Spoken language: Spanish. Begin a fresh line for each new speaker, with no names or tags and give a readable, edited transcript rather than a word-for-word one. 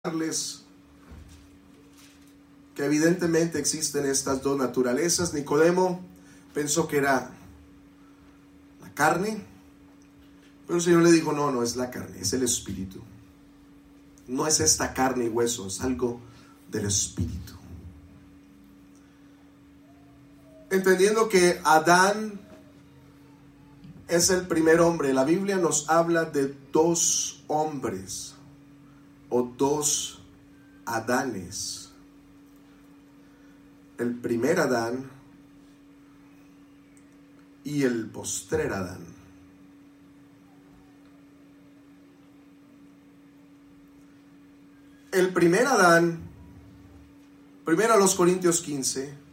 que evidentemente existen estas dos naturalezas. Nicodemo pensó que era la carne, pero el Señor le dijo, no es la carne, es el espíritu. No es esta carne y hueso, es algo del espíritu. Entendiendo que Adán es el primer hombre, la Biblia nos habla de dos hombres o dos Adanes. El primer Adán y el postrer Adán. El primer Adán, primero a los Corintios 15,